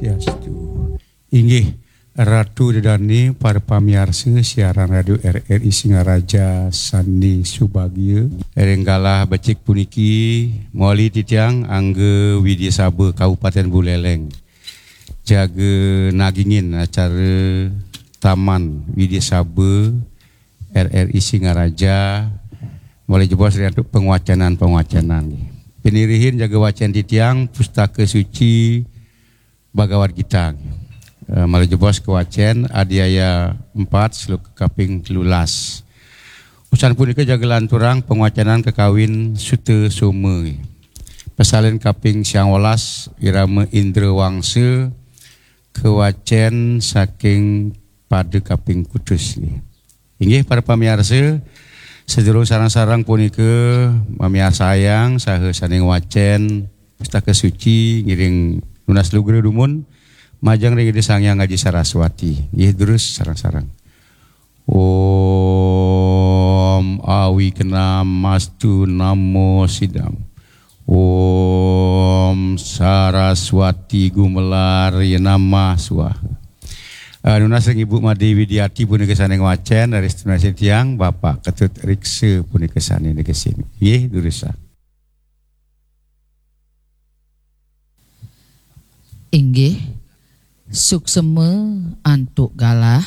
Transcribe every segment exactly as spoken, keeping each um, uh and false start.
Swastiastu. Inggih Ratu Dedani para pamirsa siaran radio R R I Singaraja Sandi Subagio Renggalah becik puniki moali titiang angge Widya Sabe Kabupaten Buleleng jaga nagingin acara Taman Widya Sabe R R I Singaraja mulai jebos untuk penguacanan-penguacanan penirihin jaga wacan titiang pustaka suci Bhagavad Gita Uh, malah jebos kewacen adiaya empat seluk kaping telulas. Usan punika jagelan turang penguacanan kekawin sute sume. Pesalin kaping siang walas irama Indra Wangsa kewacen saking pada kaping kudus. Inggih para pamirsa sedulur sarang-sarang punika mamiarsa sayang saha saning wacen pustaka suci ngiring lunas lugre dumun majang ring Sangyang Ngaji Saraswati. Ih terus sarang-sarang. Om awi kena mastu namo sidam. Om Saraswati gumelar yenama suah. Uh, Nunas Ibu Made Widiati punika saning wacen dari estimasi tiang Bapak Ketut Rikse punika saning kesini. Ih terus. Inggih sukseme antuk galah.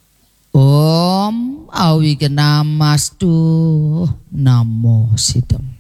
Om awi genamastu namo sidam.